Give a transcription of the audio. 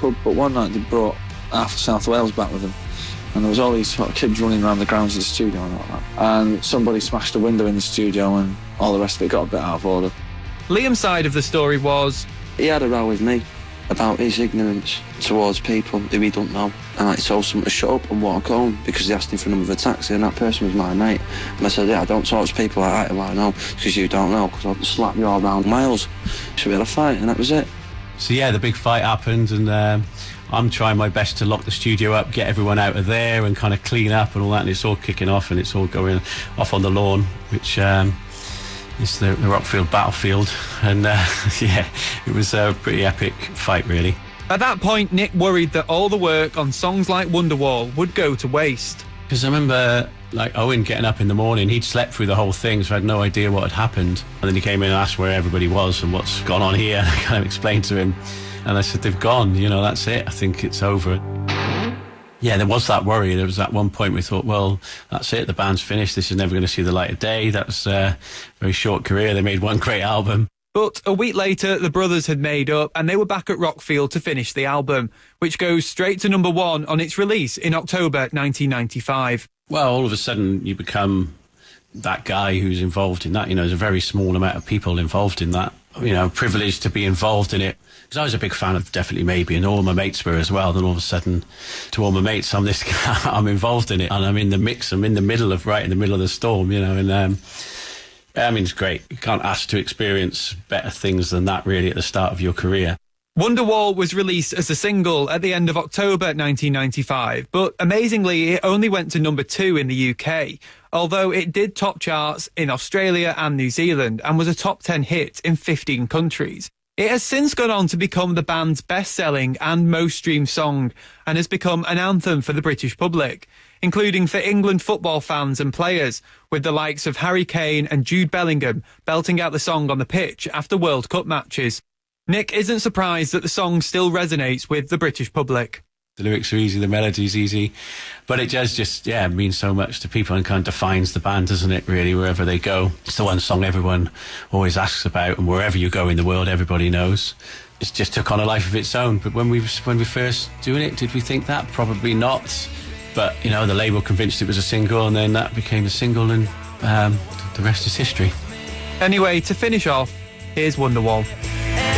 club, but one night they brought half of South Wales back with them, and there was all these sort of kids running around the grounds of the studio and all that. And somebody smashed a window in the studio, and all the rest of it got a bit out of order. Liam's side of the story was... He had a row with me about his ignorance towards people who he don't know. And he told someone to shut up and walk home because he asked him for a number of a taxi, and that person was my mate. And I said, yeah, I don't talk to people like that who I know because you don't know, because I'll slap you all around miles. So we had a fight, and that was it. So yeah, the big fight happened, and I'm trying my best to lock the studio up, get everyone out of there and kind of clean up and all that, and it's all kicking off and it's all going off on the lawn, which is the Rockfield battlefield. And yeah, it was a pretty epic fight, really. At that point, Nick worried that all the work on songs like Wonderwall would go to waste. Because I remember, like, Owen getting up in the morning, he'd slept through the whole thing, so I had no idea what had happened. And then he came in and asked where everybody was and what's gone on here. And I kind of explained to him, and I said, they've gone, you know, that's it, I think it's over. Yeah, there was that worry. There was at one point we thought, well, that's it, the band's finished, this is never going to see the light of day. That was a very short career. They made one great album. But a week later, the brothers had made up and they were back at Rockfield to finish the album, which goes straight to number 1 on its release in October 1995. Well, all of a sudden you become that guy who's involved in that. You know, there's a very small amount of people involved in that. You know, privileged to be involved in it. Because I was a big fan of Definitely Maybe, and all my mates were as well. Then all of a sudden, to all my mates, I'm this guy, I'm involved in it, and I'm in the mix. I'm in the middle of the storm, you know. And I mean, it's great. You can't ask to experience better things than that, really, at the start of your career. Wonderwall was released as a single at the end of October 1995, but amazingly, it only went to number 2 in the UK, although it did top charts in Australia and New Zealand and was a top 10 hit in 15 countries. It has since gone on to become the band's best-selling and most-streamed song and has become an anthem for the British public, including for England football fans and players, with the likes of Harry Kane and Jude Bellingham belting out the song on the pitch after World Cup matches. Nick isn't surprised that the song still resonates with the British public. The lyrics are easy, the melody's easy, but it does just, mean so much to people and kind of defines the band, doesn't it, really, wherever they go. It's the one song everyone always asks about, and wherever you go in the world, everybody knows. It just took on a life of its own. But when we first doing it, did we think that? Probably not. But, you know, the label convinced it was a single, and then that became a single, and the rest is history. Anyway, to finish off, here's Wonderwall.